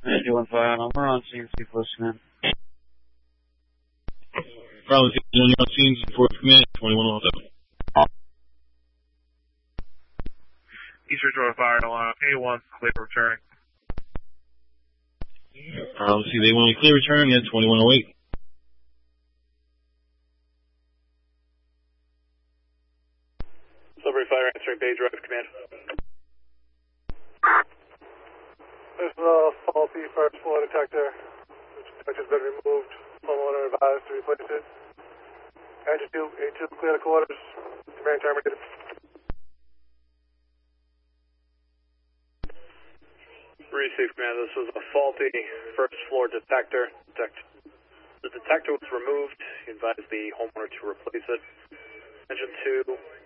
Doing fine. We're on scene. Steve listening. Problem you're on scene for command 2107. East Ridgeway Fire Alarm A1 clear returning. Problem C, they want to clear return at 2108. Silvery Fire answering Bay Drive command. This is a faulty first floor detector. Which has been removed. Homeowner advised to replace it. Engine 2, A2, clear the quarters. Command terminated. Receive command. This was a faulty first floor detector. The detector was removed. He advised the homeowner to replace it. Engine 2,